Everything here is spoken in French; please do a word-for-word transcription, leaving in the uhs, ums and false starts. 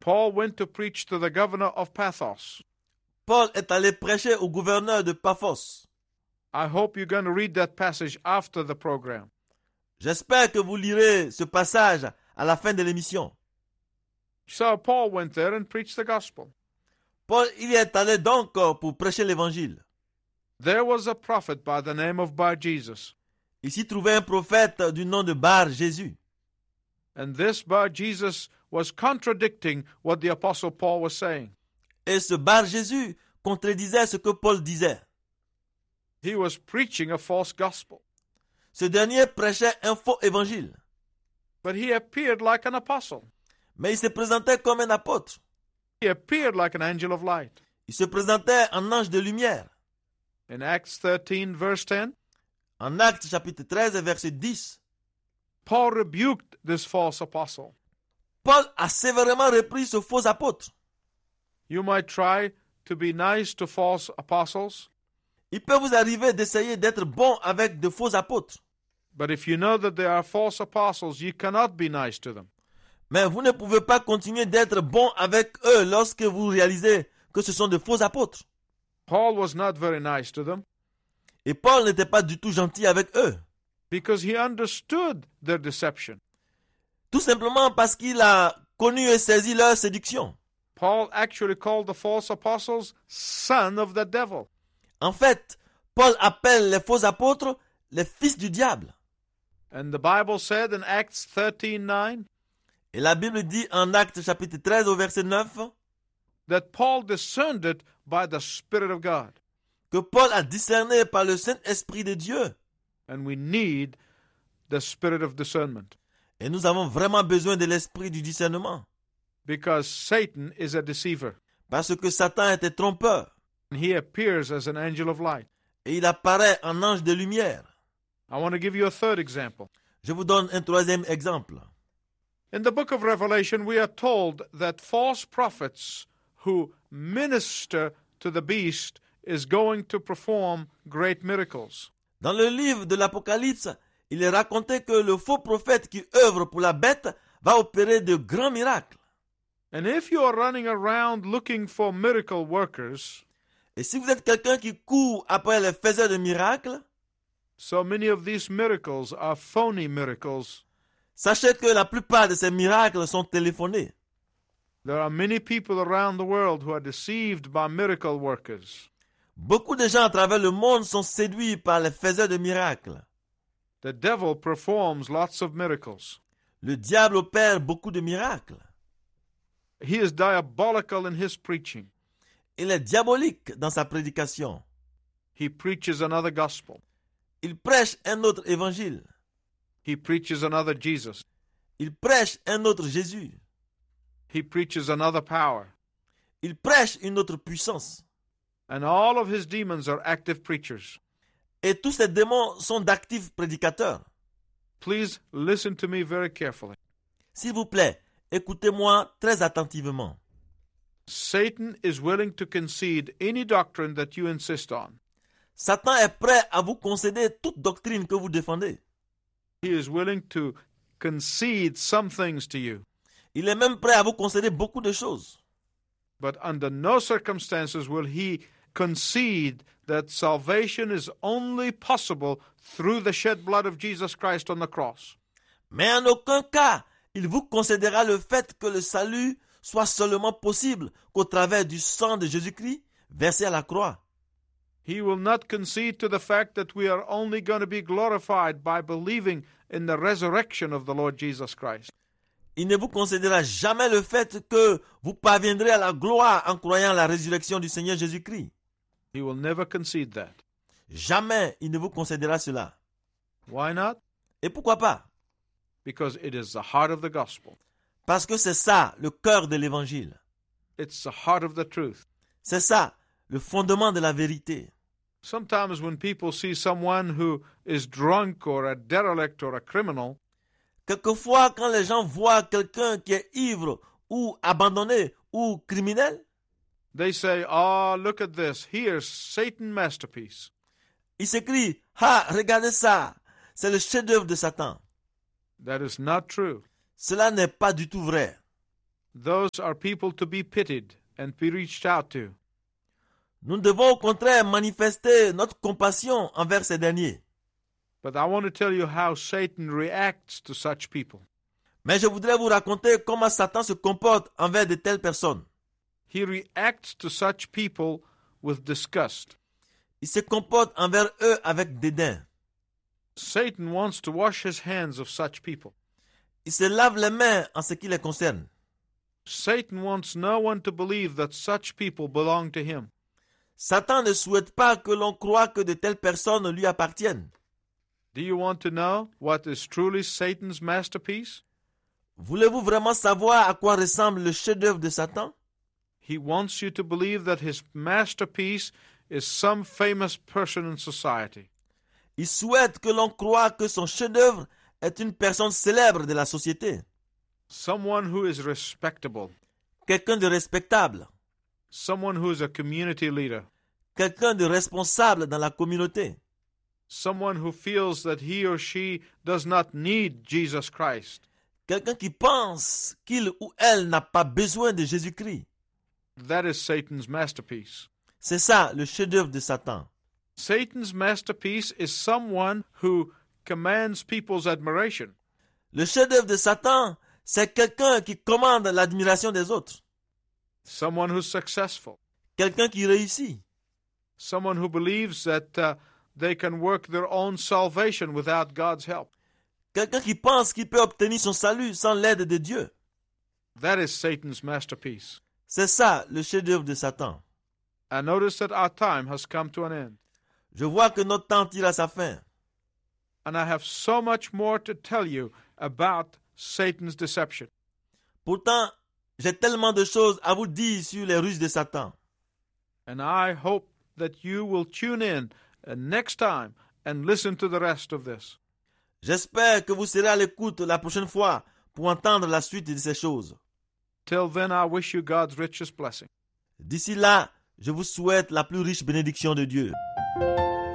Paul went to preach to the governor of Paphos. Paul est allé prêcher au gouverneur de Paphos. I hope you're going to read that passage after the program. J'espère que vous lirez ce passage à la fin de l'émission. So Paul went there and preached the gospel. Paul il y est allé donc pour prêcher l'évangile. There was a prophet by the name of Bar-Jesus. Il s'y trouvait un prophète du nom de Bar-Jésus. And this Bar-Jesus was contradicting what the apostle Paul was saying. Et ce Bar-Jésus contredisait ce que Paul disait. He was preaching a false gospel. Ce dernier prêchait un faux évangile. But he appeared like an apostle. Mais il se présentait comme un apôtre. He appeared like an angel of light. Il se présentait en ange de lumière. In Acts thirteen, verse ten, En Actes chapitre treize, verset dix, Paul rebuked this false apostle. Paul a sévèrement repris ce faux apôtre. You might try to be nice to false apostles, Il peut vous arriver d'essayer d'être bon avec de faux apôtres. but if you know that they are false apostles, you cannot be nice to them. Mais vous ne pouvez pas continuer d'être bon avec eux lorsque vous réalisez que ce sont de faux apôtres. Paul was not very nice to them Et Paul n'était pas du tout gentil avec eux. because he understood their deception. Tout simplement parce qu'il a connu et saisi leur séduction. Paul actually called the false apostles son of the devil. En fait, Paul appelle les faux apôtres les fils du diable. And the Bible said in Acts thirteen nine Et la Bible dit en Actes chapitre treize au verset neuf that Paul discerned it by the Spirit of God. que Paul a discerné par le Saint-Esprit de Dieu. And we need the spirit of discernment Et nous avons vraiment besoin de l'esprit du discernement. because Satan is a deceiver. Parce que Satan était trompeur. He appears as an angel of light. Et il apparaît en ange de lumière. I want to give you a third example. Je vous donne un troisième exemple. In the book of Revelation, we are told that false prophets who minister to the beast is going to perform great miracles. Dans le livre de l'Apocalypse, il est raconté que le faux prophète qui œuvre pour la bête va opérer de grands miracles. And if you are running around looking for miracle workers, Et si vous êtes quelqu'un qui court après les faiseurs de miracles, so many of these miracles are phony miracles. sachez que la plupart de ces miracles sont téléphonés. There are many people around the world who are deceived by miracle workers. Beaucoup de gens à travers le monde sont séduits par les faiseurs de miracles. The devil performs lots of miracles. Le diable opère beaucoup de miracles. He is diabolical in his preaching. Il est diabolique dans sa prédication. He preaches another gospel. Il prêche un autre évangile. He preaches another Jesus. Il prêche un autre Jésus. He preaches another power. Il prêche une autre puissance. And all of his demons are active preachers. Et tous ces démons sont d'actifs prédicateurs. Please listen to me very carefully. S'il vous plaît, écoutez-moi très attentivement. Satan is willing to concede any doctrine that you insist on. Satan est prêt à vous concéder toute doctrine que vous défendez. He is willing to concede some things to you. Il est même prêt à vous concéder beaucoup de choses. But under no circumstances will he concede that salvation is only possible through the shed blood of Jesus Christ on the cross. Mais en aucun cas, il vous concédera le fait que le salut soit seulement possible qu'au travers du sang de Jésus-Christ versé à la croix. He will not concede to the fact that we are only going to be glorified by believing in the resurrection of the Lord Jesus Christ. Il ne vous concédera jamais le fait que vous parviendrez à la gloire en croyant à la résurrection du Seigneur Jésus-Christ. He will never concede that. Jamais il ne vous concédera cela. Why not? Et pourquoi pas? Because it is the heart of the gospel. Parce que c'est ça, le cœur de l'évangile. It's the heart of the truth. C'est ça, le fondement de la vérité. Sometimes when people see someone who is drunk or a derelict or a criminal, Quelquefois, quand les gens voient quelqu'un qui est ivre ou abandonné ou criminel, they say, "Oh, look at this. Here's Satan's masterpiece." ils s'écrient « Ah, regardez ça, c'est le chef-d'œuvre de Satan. That is not true. » Cela n'est pas du tout vrai. Those are people to be pitied and be reached out to. Nous devons au contraire manifester notre compassion envers ces derniers. But I want to tell you how Satan reacts to such people. Mais je voudrais vous raconter comment Satan se comporte envers de telles personnes. He reacts to such people with disgust. Il se comporte envers eux avec dédain. Satan wants to wash his hands of such people. Il se lave les mains en ce qui les concerne. Satan wants no one to believe that such people belong to him. Satan ne souhaite pas que l'on croie que de telles personnes lui appartiennent. Do you want to know what is truly Satan's masterpiece? Voulez-vous vraiment savoir à quoi ressemble le chef-d'œuvre de Satan? He wants you to believe that his masterpiece is some famous person in society. Il souhaite que l'on croie que son chef-d'œuvre est une personne célèbre de la société. Someone who is respectable. Quelqu'un de respectable. Someone who is a community leader. Quelqu'un de responsable dans la communauté. Someone who feels that he or she does not need Jesus Christ. Quelqu'un qui pense qu'il ou elle n'a pas besoin de Jésus-Christ. That is Satan's masterpiece. C'est ça le chef-d'œuvre de Satan. Satan's masterpiece is someone who commands people's admiration. Le chef-d'œuvre de Satan, c'est quelqu'un qui commande l'admiration des autres. Someone who's successful. Quelqu'un qui réussit. Someone who believes that uh, they can work their own salvation without God's help. Quelqu'un qui pense qu'il peut obtenir son salut sans l'aide de Dieu. That is Satan's masterpiece. C'est ça le chef-d'œuvre de Satan. I notice that our time has come to an end. Je vois que notre temps tire à sa fin. And I have so much more to tell you about Satan's deception. Pourtant, j'ai tellement de choses à vous dire sur les ruses de Satan. And I hope that you will tune in uh, next time and listen to the rest of this. J'espère que vous serez à l'écoute la prochaine fois pour entendre la suite de ces choses. Till then, I wish you God's richest blessing. D'ici là, je vous souhaite la plus riche bénédiction de Dieu.